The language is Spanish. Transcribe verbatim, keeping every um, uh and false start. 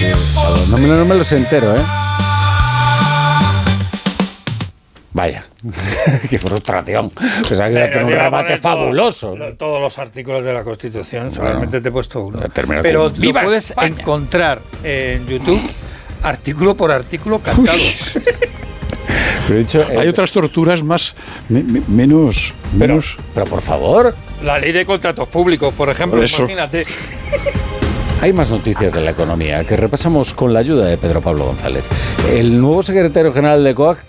No me, no me los entero, ¿eh? Vaya, qué frustración. Pensaba que iba a tener un remate fabuloso. Todo, todos los artículos de la Constitución, solamente bueno, te he puesto uno. Pero lo puedes España. encontrar en YouTube artículo por artículo cantado. Pero dicho, hay eh, otras torturas más me, me, menos, pero, menos. Pero por favor. La ley de contratos públicos, por ejemplo, por imagínate. Hay más noticias de la economía que repasamos con la ayuda de Pedro Pablo González. El nuevo secretario general de C O A C